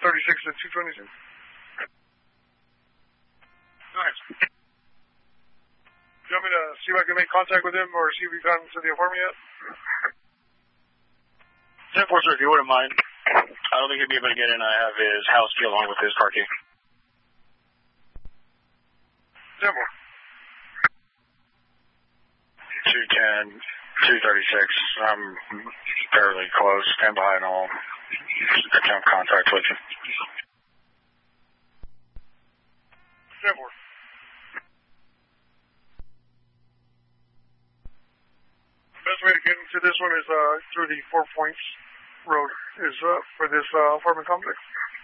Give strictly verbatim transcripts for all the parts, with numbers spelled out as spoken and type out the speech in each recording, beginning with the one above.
thirty-six to two twenty-six. Nice. Do you want me to see if I can make contact with him or see if he's gotten to the apartment yet? ten four, sir, if you wouldn't mind. I don't think he'd be able to get in. I have his house key along with his car key. ten four. two ten, two thirty-six. I'm fairly close. Stand by and I'll attempt contact with you. ten four. Best way to get into this one is uh, through the Four Points Road is uh, for this uh, apartment complex.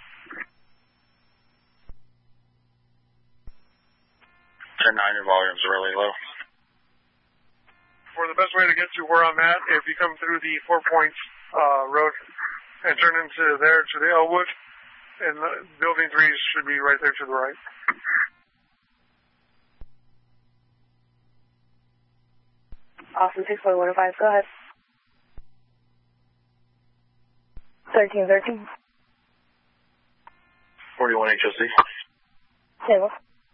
ten nine, your volume's really low. For the best way to get to where I'm at, if you come through the Four Points uh, Road and turn into there to the Elwood, and uh, building three should be right there to the right. Awesome, six point one five, go ahead. thirteen thirteen. forty-one H O C. Table.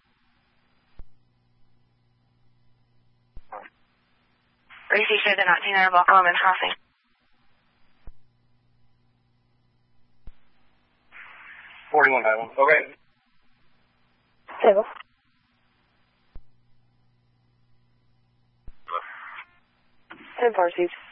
Gracie said they're not seeing our block in crossing. forty-one nine one. Okay. Table. ten four, Siege.